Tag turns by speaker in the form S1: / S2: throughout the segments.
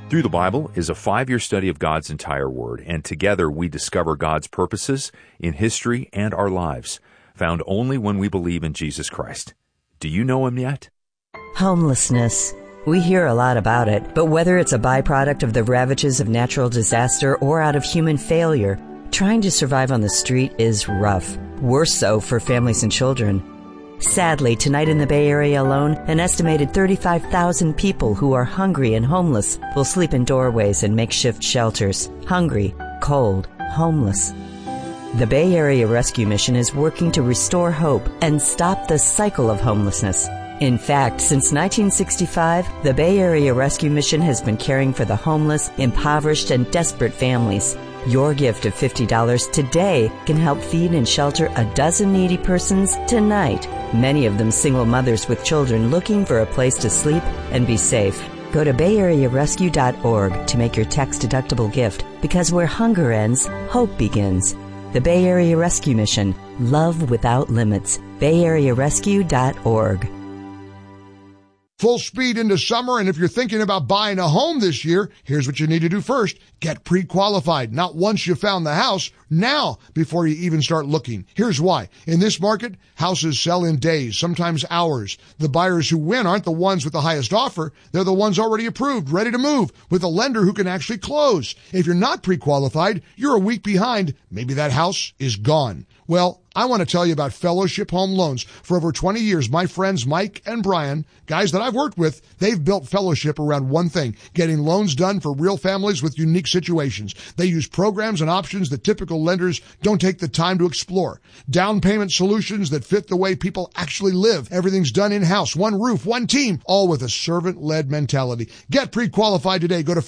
S1: Through the Bible is a 5-year study of God's entire Word, and together we discover God's purposes in history and our lives, found only when we believe in Jesus Christ. Do you know Him yet?
S2: Homelessness. We hear a lot about it, but whether it's a byproduct of the ravages of natural disaster or out of human failure, trying to survive on the street is rough. Worse so for families and children. Sadly, tonight in the Bay Area alone, an estimated 35,000 people who are hungry and homeless will sleep in doorways and makeshift shelters. Hungry, cold, homeless. The Bay Area Rescue Mission is working to restore hope and stop the cycle of homelessness. In fact, since 1965, the Bay Area Rescue Mission has been caring for the homeless, impoverished, and desperate families. Your gift of $50 today can help feed and shelter a dozen needy persons tonight. Many of them single mothers with children looking for a place to sleep and be safe. Go to BayAreaRescue.org to make your tax-deductible gift, because where hunger ends, hope begins. The Bay Area Rescue Mission. Love without limits. BayAreaRescue.org.
S3: Full speed into summer, and if you're thinking about buying a home this year, here's what you need to do first. Get pre-qualified. Not once you found the house, now before you even start looking. Here's why. In this market, houses sell in days, sometimes hours. The buyers who win aren't the ones with the highest offer. They're the ones already approved, ready to move, with a lender who can actually close. If you're not pre-qualified, you're a week behind. Maybe that house is gone. Well, I want to tell you about Fellowship Home Loans. For over 20 years, my friends Mike and Brian, guys that I've worked with, they've built Fellowship around one thing, getting loans done for real families with unique situations. They use programs and options that typical lenders don't take the time to explore. Down payment solutions that fit the way people actually live. Everything's done in-house, one roof, one team, all with a servant-led mentality. Get pre-qualified today. Go to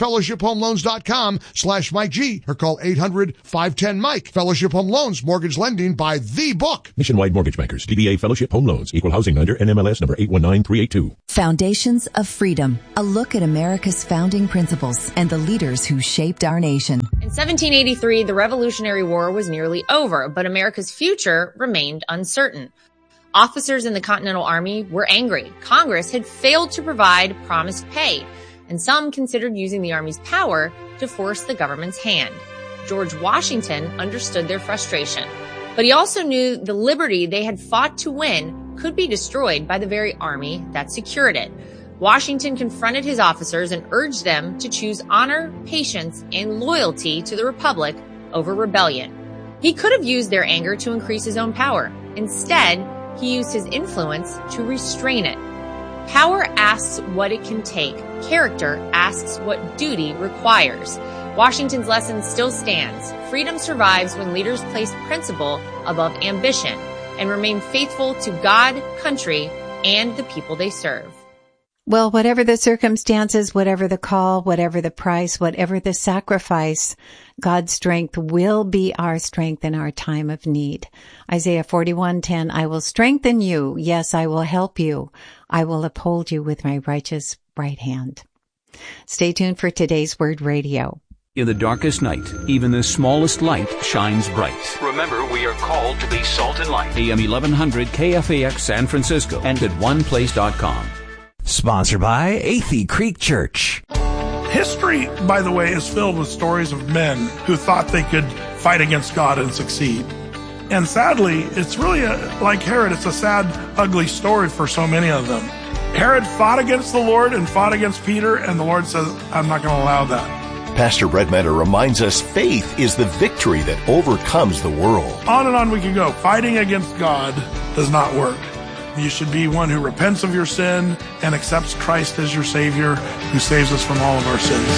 S3: fellowshiphomeloans.com/Mike G or call 800-510-MIKE. Fellowship Home Loans, mortgage lending by the book.
S4: Nationwide Mortgage Bankers, DBA Fellowship Home Loans, Equal Housing Lender, NMLS number 819382.
S5: Foundations of Freedom, a look at America's founding principles and the leaders who shaped our nation.
S6: In 1783, the Revolutionary War was nearly over, but America's future remained uncertain. Officers in the Continental Army were angry. Congress had failed to provide promised pay, and some considered using the Army's power to force the government's hand. George Washington understood their frustration, but he also knew the liberty they had fought to win could be destroyed by the very army that secured it. Washington confronted his officers and urged them to choose honor, patience, and loyalty to the Republic over rebellion. He could have used their anger to increase his own power. Instead, he used his influence to restrain it. Power asks what it can take. Character asks what duty requires. Washington's lesson still stands. Freedom survives when leaders place principle above ambition and remain faithful to God, country, and the people they serve.
S7: Well, whatever the circumstances, whatever the call, whatever the price, whatever the sacrifice, God's strength will be our strength in our time of need. Isaiah 41:10, I will strengthen you. Yes, I will help you. I will uphold you with my righteous right hand. Stay tuned for today's Word Radio.
S8: In the darkest night, even the smallest light shines bright.
S9: Remember, we are called to be salt and light.
S8: AM 1100 KFAX San Francisco and at oneplace.com.
S10: Sponsored by Athey Creek Church.
S11: History, by the way, is filled with stories of men who thought they could fight against God and succeed. And sadly, it's really like Herod, it's a sad, ugly story for so many of them. Herod fought against the Lord and fought against Peter, and the Lord says, I'm not going to allow that.
S12: Pastor Brett Metter reminds us faith is the victory that overcomes the world.
S11: On and on we can go. Fighting against God does not work. You should be one who repents of your sin and accepts Christ as your Savior, who saves us from all of our sins.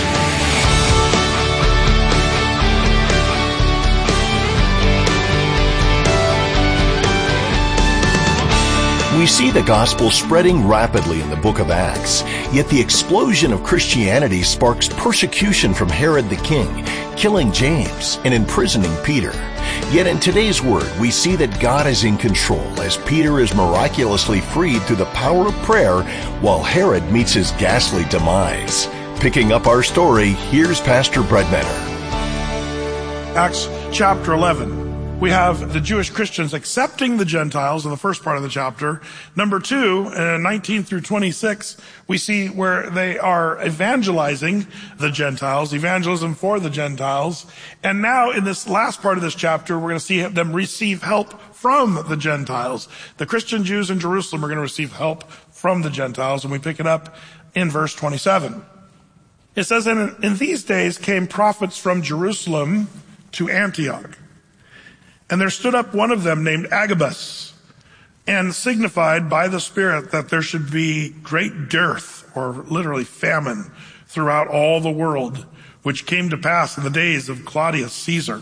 S12: We see the gospel spreading rapidly in the book of Acts, yet the explosion of Christianity sparks persecution from Herod the king, killing James and imprisoning Peter. Yet in today's word, we see that God is in control as Peter is miraculously freed through the power of prayer while Herod meets his ghastly demise. Picking up our story, here's Pastor Brett Metter.
S11: Acts chapter 11. We have the Jewish Christians accepting the Gentiles in the first part of the chapter. Number 2, 19 through 26, we see where they are evangelizing the Gentiles, evangelism for the Gentiles. And now in this last part of this chapter, we're going to see them receive help from the Gentiles. The Christian Jews in Jerusalem are going to receive help from the Gentiles, and we pick it up in verse 27. It says, "And in these days came prophets from Jerusalem to Antioch. And there stood up one of them named Agabus, and signified by the Spirit that there should be great dearth," or literally famine, "throughout all the world, which came to pass in the days of Claudius Caesar.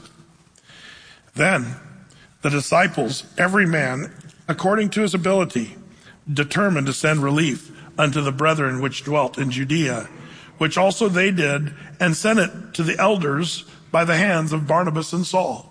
S11: Then the disciples, every man according to his ability, determined to send relief unto the brethren which dwelt in Judea, which also they did, and sent it to the elders by the hands of Barnabas and Saul."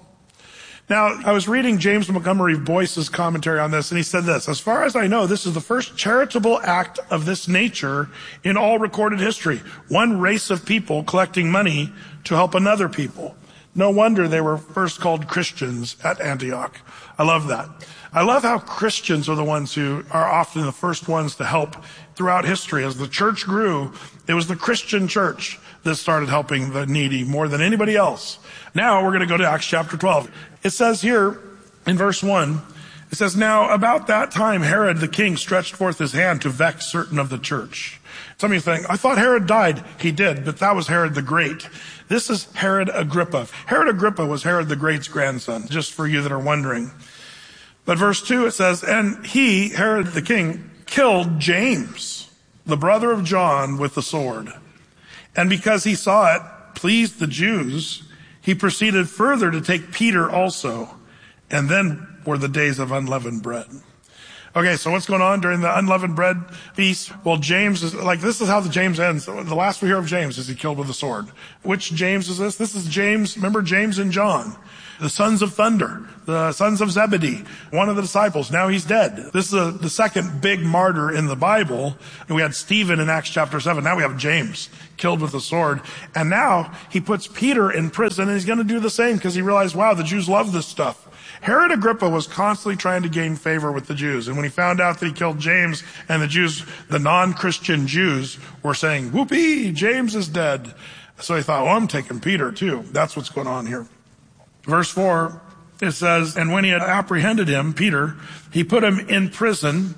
S11: Now, I was reading James Montgomery Boyce's commentary on this, and he said this: "As far as I know, this is the first charitable act of this nature in all recorded history. One race of people collecting money to help another people. No wonder they were first called Christians at Antioch." I love that. I love how Christians are the ones who are often the first ones to help throughout history. As the church grew, it was the Christian church that started helping the needy more than anybody else. Now we're going to go to Acts chapter 12. It says here in verse 1, it says, "Now about that time Herod the king stretched forth his hand to vex certain of the church." Some of you think, "I thought Herod died." He did, but that was Herod the Great. This is Herod Agrippa. Herod Agrippa was Herod the Great's grandson, just for you that are wondering. But verse 2, it says, "And he, Herod the king, killed James, the brother of John, with the sword. And because he saw it pleased the Jews, he proceeded further to take Peter also. And then were the days of unleavened bread." Okay, so what's going on during the unleavened bread feast? Well, James is, this is how the James ends. The last we hear of James is he killed with a sword. Which James is this? This is James, remember James and John, the sons of thunder, the sons of Zebedee, one of the disciples. Now he's dead. This is the second big martyr in the Bible. And we had Stephen in Acts chapter 7. Now we have James killed with a sword. And now he puts Peter in prison, and he's going to do the same because he realized, wow, the Jews love this stuff. Herod Agrippa was constantly trying to gain favor with the Jews. And when he found out that he killed James, and the Jews, the non-Christian Jews, were saying, "Whoopee, James is dead." So he thought, well, I'm taking Peter too. That's what's going on here. Verse 4, it says, "And when he had apprehended him," Peter, "he put him in prison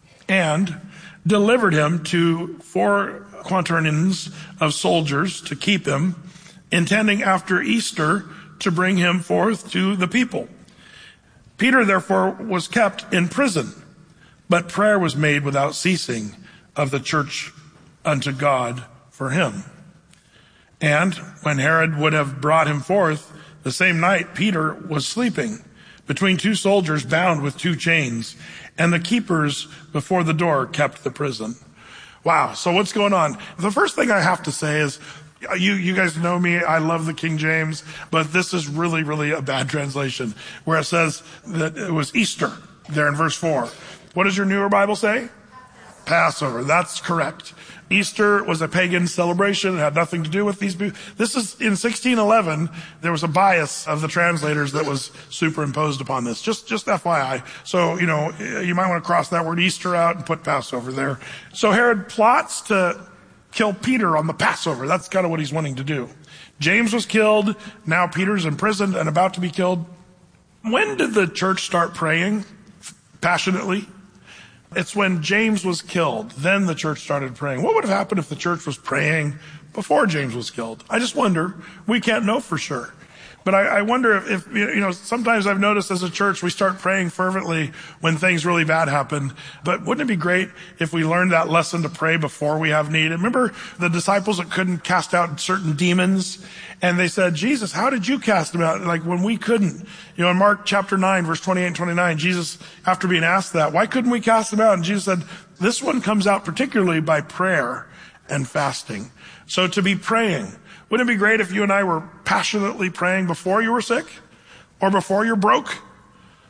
S11: and delivered him to 4 quaternions of soldiers to keep him, intending after Easter to bring him forth to the people. Peter therefore was kept in prison, but prayer was made without ceasing of the church unto God for him. And when Herod would have brought him forth, the same night Peter was sleeping between 2 soldiers bound with 2 chains, and the keepers before the door kept the prison." Wow, so what's going on? The first thing I have to say is, you guys know me, I love the King James, but this is really, really a bad translation, where it says that it was Easter, there in verse 4. What does your newer Bible say? Passover, that's correct. Easter was a pagan celebration. It had nothing to do with these. This is in 1611. There was a bias of the translators that was superimposed upon this. Just FYI. So, you might want to cross that word Easter out and put Passover there. So Herod plots to kill Peter on the Passover. That's kind of what he's wanting to do. James was killed. Now Peter's imprisoned and about to be killed. When did the church start praying passionately? It's when James was killed. Then the church started praying. What would have happened if the church was praying before James was killed? I just wonder. We can't know for sure. But I wonder if sometimes I've noticed as a church, we start praying fervently when things really bad happen. But wouldn't it be great if we learned that lesson to pray before we have need? And remember the disciples that couldn't cast out certain demons? And they said, "Jesus, how did you cast them out?" Like when we couldn't. In Mark chapter 9, verse 28 and 29, Jesus, after being asked that, why couldn't we cast them out? And Jesus said, this one comes out particularly by prayer and fasting. So to be praying. Wouldn't it be great if you and I were passionately praying before you were sick? Or before you're broke?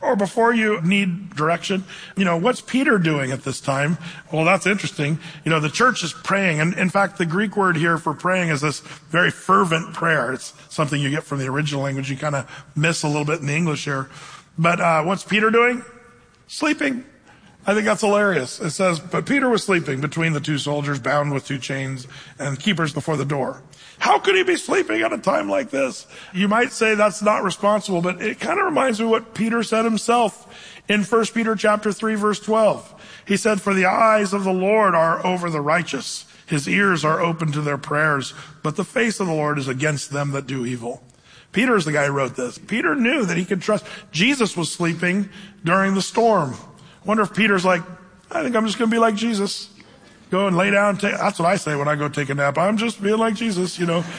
S11: Or before you need direction, what's Peter doing at this time? Well, that's interesting. The church is praying. And in fact, the Greek word here for praying is this very fervent prayer. It's something you get from the original language. You kind of miss a little bit in the English here. But what's Peter doing? Sleeping. I think that's hilarious. It says, but Peter was sleeping between the two soldiers, bound with two chains, and keepers before the door. How could he be sleeping at a time like this? You might say that's not responsible, but it kind of reminds me of what Peter said himself in 1 Peter chapter 3, verse 12. He said, for the eyes of the Lord are over the righteous. His ears are open to their prayers, but the face of the Lord is against them that do evil. Peter is the guy who wrote this. Peter knew that he could trust. Jesus was sleeping during the storm. Wonder if Peter's like, I think I'm just going to be like Jesus. Go and lay down. That's what I say when I go take a nap. I'm just being like Jesus,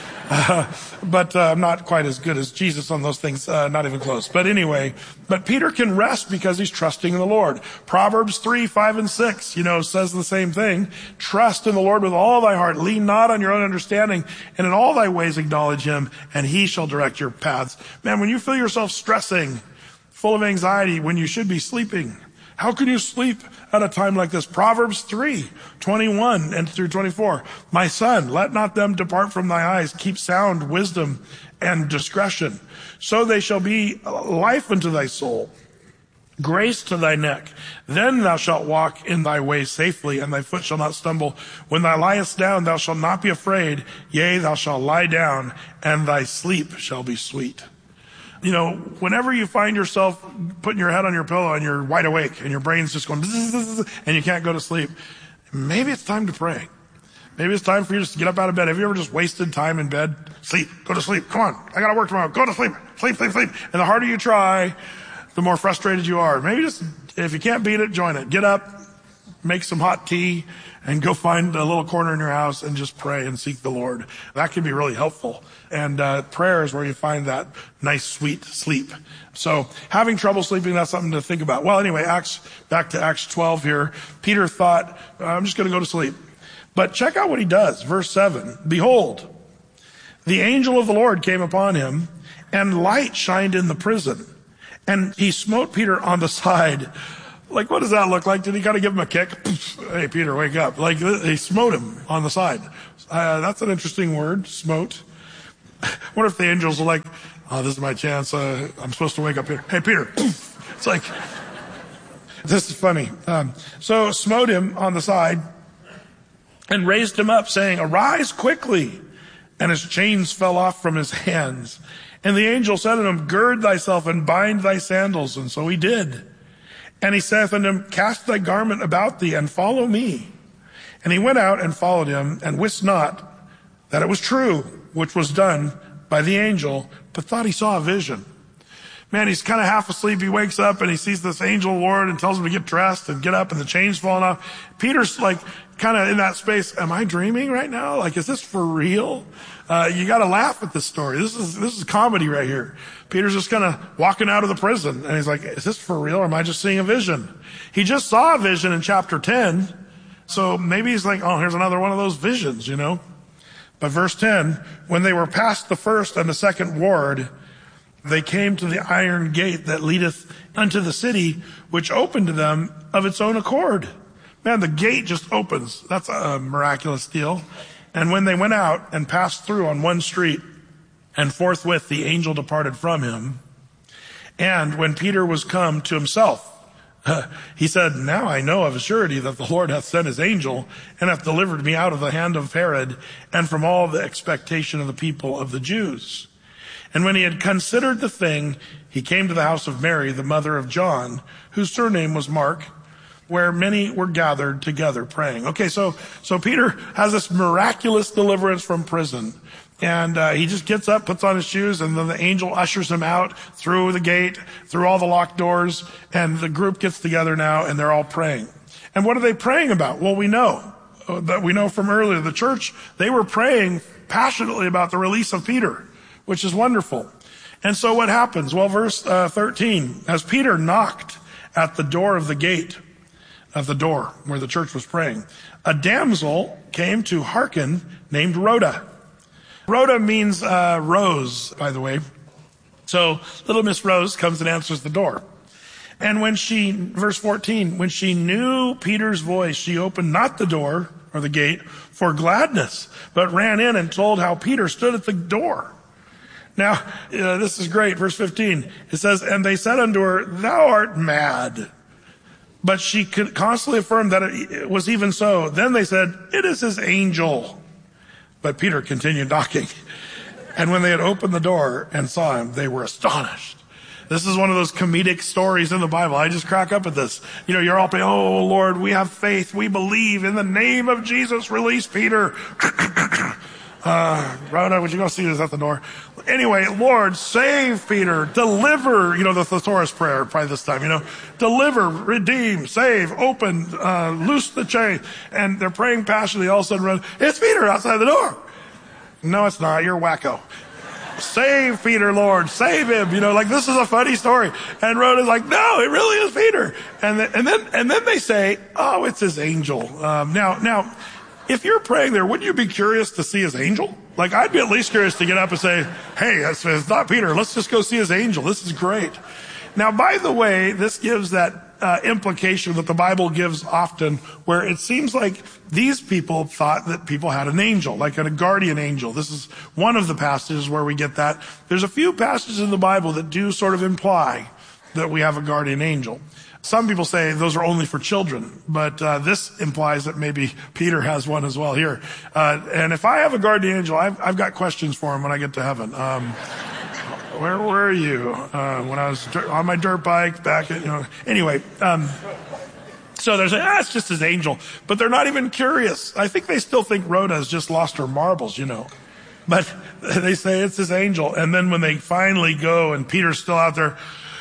S11: But I'm not quite as good as Jesus on those things, not even close. But anyway, but Peter can rest because he's trusting in the Lord. Proverbs 3, 5, and 6, says the same thing. Trust in the Lord with all thy heart. Lean not on your own understanding. And in all thy ways acknowledge him, and he shall direct your paths. Man, when you feel yourself stressing, full of anxiety, when you should be sleeping, how can you sleep at a time like this? Proverbs 3, 21 and through 24. My son, let not them depart from thy eyes. Keep sound wisdom and discretion. So they shall be life unto thy soul, grace to thy neck. Then thou shalt walk in thy way safely, and thy foot shall not stumble. When thou liest down, thou shalt not be afraid. Yea, thou shalt lie down, and thy sleep shall be sweet. Whenever you find yourself putting your head on your pillow and you're wide awake and your brain's just going and you can't go to sleep, maybe it's time to pray. Maybe it's time for you just to get up out of bed. Have you ever just wasted time in bed? Sleep. Go to sleep. Come on. I got to work tomorrow. Go to sleep. Sleep, sleep, sleep. And the harder you try, the more frustrated you are. Maybe just, if you can't beat it, join it. Get up, make some hot tea, and go find a little corner in your house and just pray and seek the Lord. That can be really helpful. And prayer is where you find that nice, sweet sleep. So having trouble sleeping, that's something to think about. Well, anyway, back to Acts 12 here. Peter thought, I'm just going to go to sleep. But check out what he does. Verse 7. Behold, the angel of the Lord came upon him, and light shined in the prison. And he smote Peter on the side. Like, what does that look like? Did he kind of give him a kick? Hey, Peter, wake up. Like, he smote him on the side. That's an interesting word, smote. What if the angels are like, oh, this is my chance. I'm supposed to wake up here. Hey, Peter. It's like, this is funny. So smote him on the side and raised him up, saying, arise quickly. And his chains fell off from his hands. And the angel said unto him, gird thyself and bind thy sandals. And so he did. And he saith unto him, cast thy garment about thee and follow me. And he went out and followed him, and wist not that it was true, which was done by the angel, but thought he saw a vision. Man, he's kind of half asleep. He wakes up and he sees this angel of the Lord and tells him to get dressed and get up, and the chains falling off. Peter's like kind of in that space. Am I dreaming right now? Like, is this for real? You got to laugh at this story. This is comedy right here. Peter's just kind of walking out of the prison, and he's like, is this for real, or am I just seeing a vision? He just saw a vision in chapter 10, so maybe he's like, oh, here's another one of those visions, But verse 10, when they were past the first and the second ward, they came to the iron gate that leadeth unto the city, which opened to them of its own accord. Man, the gate just opens. That's a miraculous deal. And when they went out and passed through on one street, and forthwith the angel departed from him. And when Peter was come to himself, he said, now I know of a surety that the Lord hath sent his angel, and hath delivered me out of the hand of Herod, and from all the expectation of the people of the Jews. And when he had considered the thing, he came to the house of Mary, the mother of John, whose surname was Mark, where many were gathered together praying. Okay, so Peter has this miraculous deliverance from prison. And he just gets up, puts on his shoes, and then the angel ushers him out through the gate, through all the locked doors, and the group gets together now, and they're all praying. And what are they praying about? Well, we know from earlier, the church, they were praying passionately about the release of Peter, which is wonderful. And so what happens? Well, verse 13, as Peter knocked at the door of the gate, of the door where the church was praying, a damsel came to hearken named Rhoda. Rhoda means rose, by the way. So little Miss Rose comes and answers the door. And verse 14, when she knew Peter's voice, she opened not the door or the gate for gladness, but ran in and told how Peter stood at the door. Now, this is great. Verse 15, it says, and they said unto her, thou art mad. But she could constantly affirm that it was even so. Then they said, it is his angel. But Peter continued knocking. And when they had opened the door and saw him, they were astonished. This is one of those comedic stories in the Bible. I just crack up at this. You're all saying, oh, Lord, we have faith. We believe in the name of Jesus. Release Peter. Rhoda, would you go see who's at the door? Anyway, Lord, save Peter. Deliver, the thesaurus prayer probably this time, Deliver, redeem, save, open, loose the chain. And they're praying passionately. All of a sudden run, it's Peter outside the door. No, it's not. You're wacko. Save Peter, Lord. Save him. This is a funny story. And Rhoda's like, no, it really is Peter. And then they say, oh, it's his angel. Now, if you're praying there, wouldn't you be curious to see his angel? I'd be at least curious to get up and say, hey, it's not Peter. Let's just go see his angel. This is great. Now, by the way, this gives that implication that the Bible gives often, where it seems like these people thought that people had an angel, like a guardian angel. This is one of the passages where we get that. There's a few passages in the Bible that do sort of imply that we have a guardian angel. Some people say those are only for children, but this implies that maybe Peter has one as well here. And if I have a guardian angel, I've got questions for him when I get to heaven. Where were you when I was on my dirt bike back at, anyway. So they're saying, it's just his angel. But they're not even curious. I think they still think Rhoda has just lost her marbles, But they say it's his angel. And then when they finally go and Peter's still out there,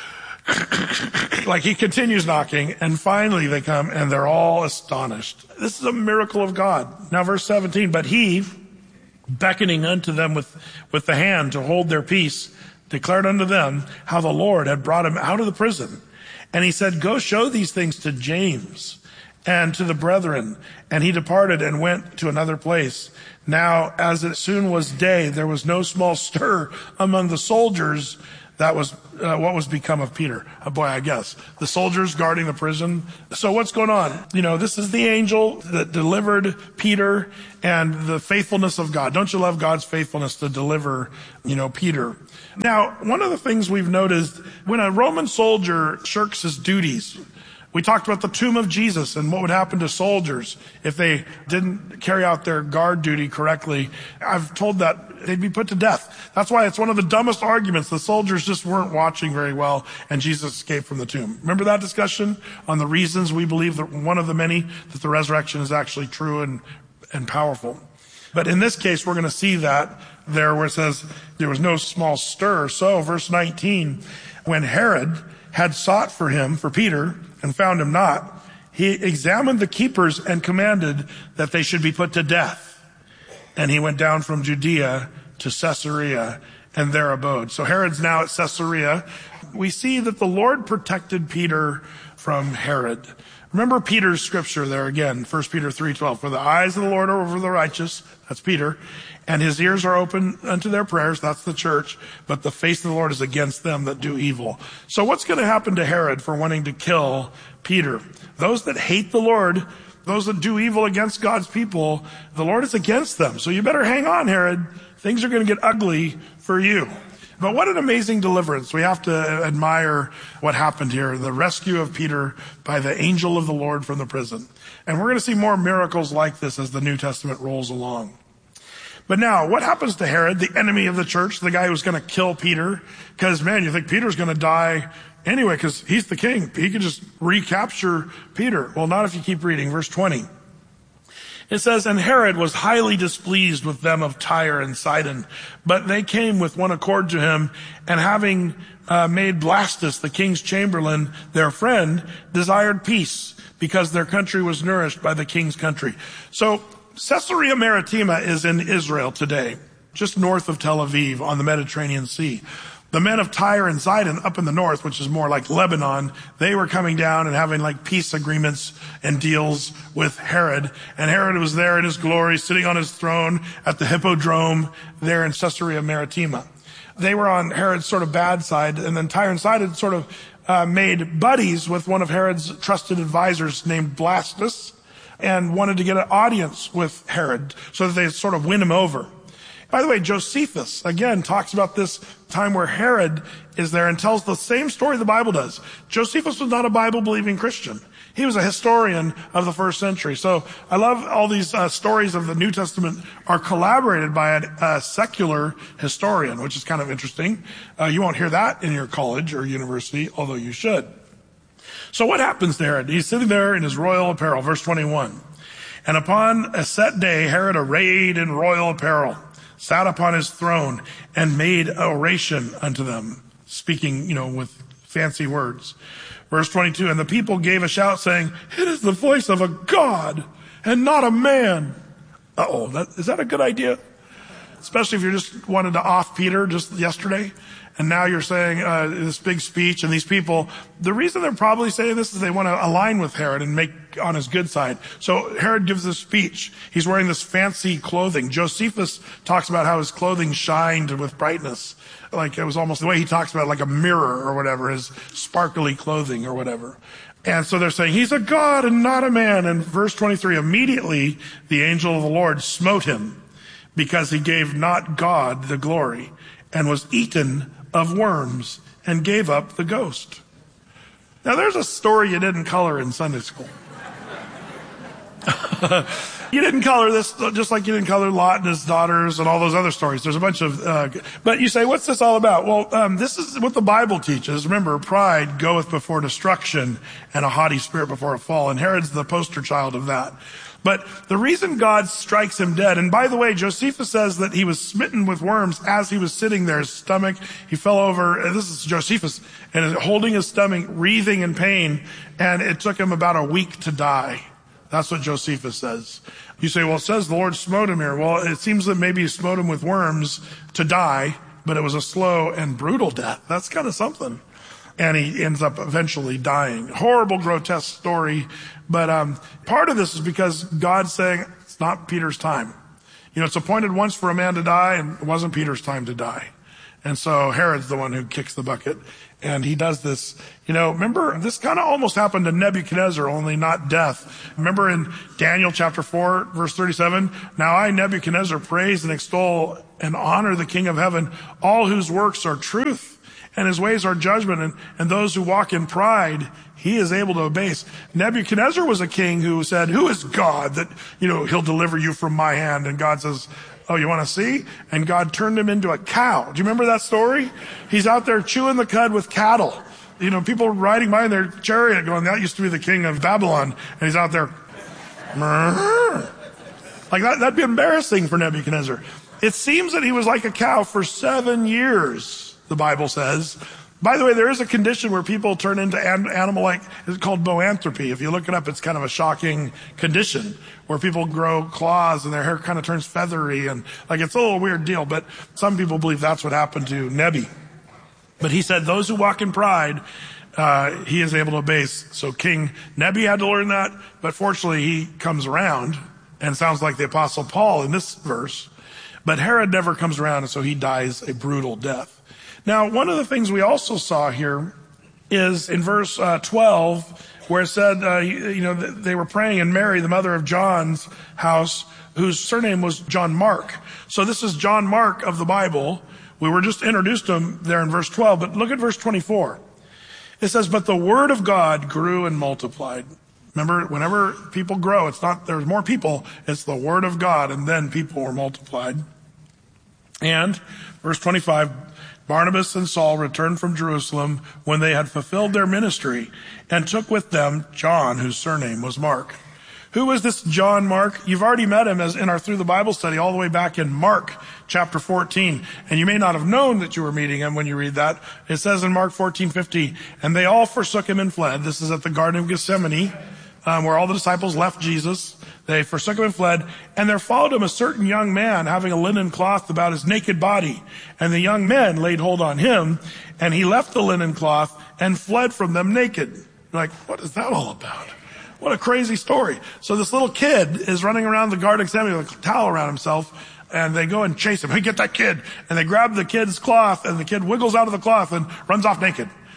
S11: he continues knocking, and finally they come and they're all astonished. This is a miracle of God. Now verse 17, but he, beckoning unto them with the hand to hold their peace, declared unto them how the Lord had brought him out of the prison. And he said, go show these things to James and to the brethren. And he departed and went to another place. Now, as it soon was day, there was no small stir among the soldiers. That was what was become of Peter. Boy, I guess. The soldiers guarding the prison. So what's going on? This is the angel that delivered Peter and the faithfulness of God. Don't you love God's faithfulness to deliver, Peter? Now, one of the things we've noticed, when a Roman soldier shirks his duties, we talked about the tomb of Jesus and what would happen to soldiers if they didn't carry out their guard duty correctly. I've told that they'd be put to death. That's why it's one of the dumbest arguments. The soldiers just weren't watching very well and Jesus escaped from the tomb. Remember that discussion on the reasons we believe that one of the many that the resurrection is actually true and powerful. But in this case, we're going to see that there where it says there was no small stir. So verse 19, when Herod had sought for Peter, and found him not, he examined the keepers and commanded that they should be put to death. And he went down from Judea to Caesarea and there abode. So Herod's now at Caesarea. We see that the Lord protected Peter from Herod. Remember Peter's scripture there again, 1 Peter 3:12. For the eyes of the Lord are over the righteous, that's Peter, and his ears are open unto their prayers, that's the church, but the face of the Lord is against them that do evil. So what's going to happen to Herod for wanting to kill Peter? Those that hate the Lord, those that do evil against God's people, the Lord is against them. So you better hang on, Herod. Things are going to get ugly for you. But what an amazing deliverance. We have to admire what happened here, the rescue of Peter by the angel of the Lord from the prison. And we're going to see more miracles like this as the New Testament rolls along. But now, what happens to Herod, the enemy of the church, the guy who's going to kill Peter? Because, man, you think Peter's going to die anyway because he's the king. He could just recapture Peter. Well, not if you keep reading. Verse 20. It says, and Herod was highly displeased with them of Tyre and Sidon, but they came with one accord to him, and having made Blastus, the king's chamberlain, their friend, desired peace, because their country was nourished by the king's country. So Caesarea Maritima is in Israel today, just north of Tel Aviv on the Mediterranean Sea. The men of Tyre and Sidon up in the north, which is more like Lebanon, they were coming down and having like peace agreements and deals with Herod. And Herod was there in his glory, sitting on his throne at the Hippodrome there in Caesarea Maritima. They were on Herod's sort of bad side, and then Tyre and Sidon sort of made buddies with one of Herod's trusted advisors named Blastus and wanted to get an audience with Herod so that they sort of win him over. By the way, Josephus, again, talks about this time where Herod is there and tells the same story the Bible does. Josephus was not a Bible-believing Christian. He was a historian of the first century. So I love all these stories of the New Testament are collaborated by a secular historian, which is kind of interesting. You won't hear that in your college or university, although you should. So what happens to Herod? He's sitting there in his royal apparel, verse 21. And upon a set day, Herod, arrayed in royal apparel, sat upon his throne and made oration unto them, speaking, with fancy words. Verse 22, and the people gave a shout saying, it is the voice of a God and not a man. Is that a good idea? Especially if you just wanted to off Peter just yesterday. And now you're saying this big speech, and these people, the reason they're probably saying this is they want to align with Herod and make on his good side. So Herod gives this speech. He's wearing this fancy clothing. Josephus talks about how his clothing shined with brightness. Like it was almost the way he talks about it, like a mirror or whatever, his sparkly clothing or whatever. And so they're saying, he's a God and not a man. And verse 23, immediately the angel of the Lord smote him because he gave not God the glory and was eaten of worms and gave up the ghost. Now there's a story you didn't color in Sunday school. You didn't color this, just like you didn't color Lot and his daughters and all those other stories. There's a bunch of, but you say, what's this all about? Well, this is what the Bible teaches. Remember, pride goeth before destruction and a haughty spirit before a fall. And Herod's the poster child of that. But the reason God strikes him dead, and by the way, Josephus says that he was smitten with worms as he was sitting there, his stomach, he fell over, and this is Josephus, and holding his stomach, wreathing in pain, and it took him about a week to die. That's what Josephus says. You say, well, it says the Lord smote him here. Well, it seems that maybe he smote him with worms to die, but it was a slow and brutal death. That's kind of something. And he ends up eventually dying. Horrible, grotesque story. But part of this is because God's saying it's not Peter's time. It's appointed once for a man to die, and it wasn't Peter's time to die. And so Herod's the one who kicks the bucket. And he does this. Remember, this kind of almost happened to Nebuchadnezzar, only not death. Remember in Daniel chapter 4, verse 37, now I, Nebuchadnezzar, praise and extol and honor the King of heaven, all whose works are truth. And his ways are judgment, and those who walk in pride, he is able to abase. Nebuchadnezzar was a king who said, who is God that, he'll deliver you from my hand? And God says, oh, you want to see? And God turned him into a cow. Do you remember that story? He's out there chewing the cud with cattle. People riding by in their chariot going, that used to be the king of Babylon. And he's out there. Like that'd be embarrassing for Nebuchadnezzar. It seems that he was like a cow for 7 years. The Bible says. By the way, there is a condition where people turn into animal-like. It's called boanthropy. If you look it up, it's kind of a shocking condition where people grow claws and their hair kind of turns feathery and it's a little weird deal. But some people believe that's what happened to Nebi. But he said, those who walk in pride, he is able to abase. So King Nebi had to learn that. But fortunately, he comes around and sounds like the Apostle Paul in this verse. But Herod never comes around, and so he dies a brutal death. Now, one of the things we also saw here is in verse 12, where it said, they were praying in Mary, the mother of John's house, whose surname was John Mark. So this is John Mark of the Bible. We were just introduced to him there in verse 12, but look at verse 24. It says, but the word of God grew and multiplied. Remember, whenever people grow, it's not, there's more people, it's the word of God, and then people were multiplied. And verse 25, Barnabas and Saul returned from Jerusalem when they had fulfilled their ministry and took with them John, whose surname was Mark. Who is this John Mark? You've already met him as in our Through the Bible study all the way back in Mark chapter 14. And you may not have known that you were meeting him when you read that. It says in Mark 14:50, and they all forsook him and fled. This is at the Garden of Gethsemane, where all the disciples left Jesus. They forsook him and fled, and there followed him a certain young man having a linen cloth about his naked body. And the young men laid hold on him, and he left the linen cloth and fled from them naked. You're like, what is that all about? What a crazy story. So this little kid is running around the Garden of Gethsemane with a towel around himself, and they go and chase him. Hey, get that kid. And they grab the kid's cloth, and the kid wiggles out of the cloth and runs off naked.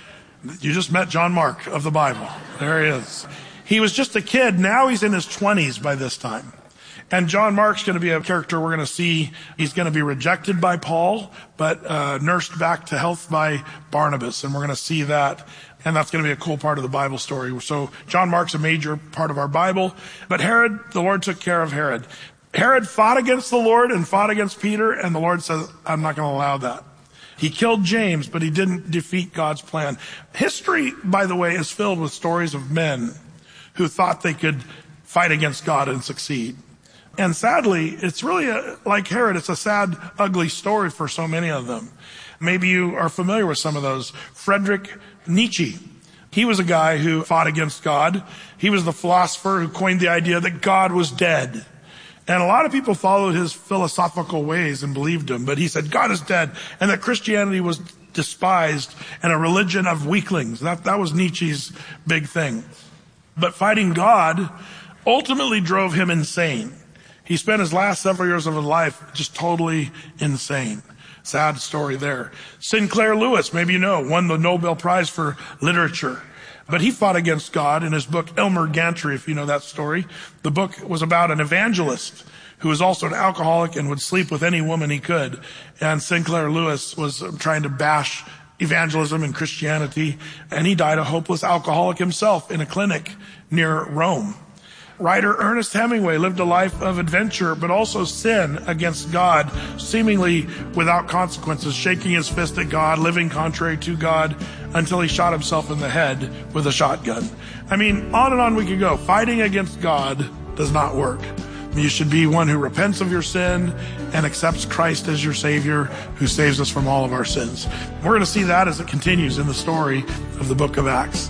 S11: You just met John Mark of the Bible. There he is. He was just a kid. Now he's in his 20s by this time. And John Mark's going to be a character we're going to see. He's going to be rejected by Paul, but nursed back to health by Barnabas. And we're going to see that. And that's going to be a cool part of the Bible story. So John Mark's a major part of our Bible. But Herod, the Lord took care of Herod. Herod fought against the Lord and fought against Peter. And the Lord says, I'm not going to allow that. He killed James, but he didn't defeat God's plan. History, by the way, is filled with stories of men who thought they could fight against God and succeed. And sadly, it's really like Herod, it's a sad, ugly story for so many of them. Maybe you are familiar with some of those. Friedrich Nietzsche. He was a guy who fought against God. He was the philosopher who coined the idea that God was dead. And a lot of people followed his philosophical ways and believed him. But he said God is dead and that Christianity was despised and a religion of weaklings. That was Nietzsche's big thing. But fighting God ultimately drove him insane. He spent his last several years of his life just totally insane. Sad story there. Sinclair Lewis, maybe you know, won the Nobel Prize for Literature. But he fought against God in his book, Elmer Gantry, if you know that story. The book was about an evangelist who was also an alcoholic and would sleep with any woman he could. And Sinclair Lewis was trying to bash evangelism and Christianity. And he died a hopeless alcoholic himself in a clinic near Rome. Writer Ernest Hemingway lived a life of adventure, but also sin against God, seemingly without consequences, shaking his fist at God, living contrary to God, until he shot himself in the head with a shotgun. I mean, on and on we could go. Fighting against God does not work. You should be one who repents of your sin and accepts Christ as your Savior, who saves us from all of our sins. We're going to see that as it continues in the story of the book of Acts.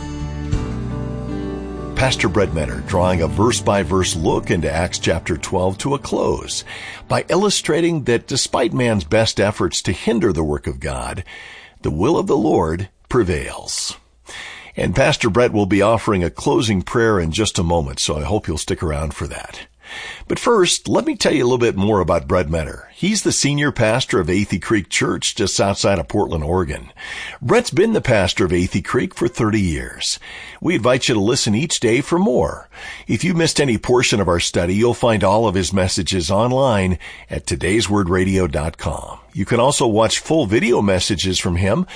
S12: Pastor Brett Menner drawing a verse-by-verse look into Acts chapter 12 to a close by illustrating that despite man's best efforts to hinder the work of God, the will of the Lord prevails. And Pastor Brett will be offering a closing prayer in just a moment, so I hope you'll stick around for that. But first, let me tell you a little bit more about Brett Menner. He's the senior pastor of Athey Creek Church just outside of Portland, Oregon. Brett's been the pastor of Athey Creek for 30 years. We invite you to listen each day for more. If you missed any portion of our study, you'll find all of his messages online at todayswordradio.com. You can also watch full video messages from him